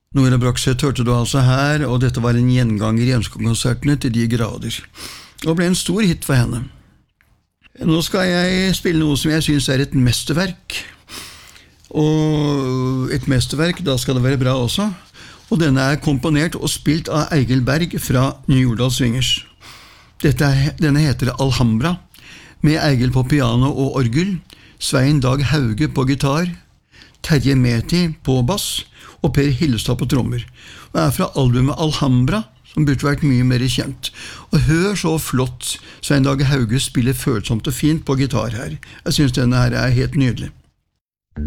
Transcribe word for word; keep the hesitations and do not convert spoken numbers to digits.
Nora Brakseth hørte du altså her, og dette var en gjenganger i Hjemskog-konsertene til de grader. Og ble en stor hit for henne. Nå skal jeg spille noe som jeg synes er et mesterverk. Og et mesterverk, da skal det være bra også. Og denne er komponert og spilt av Eigil Berg fra New Jordal Swingers. Dette er, denne heter Alhambra, med Eigil på piano og orgel, Svein Dag Hauge på gitar, Terje Meti på bass og Per Hillestad på trommer. Og er fra albumet Alhambra, som burde vært mye mer kjent. Og hør så flott Svein Dag Hauge spiller følsomt og fint på gitar her. Jeg synes denne her er helt nydelig.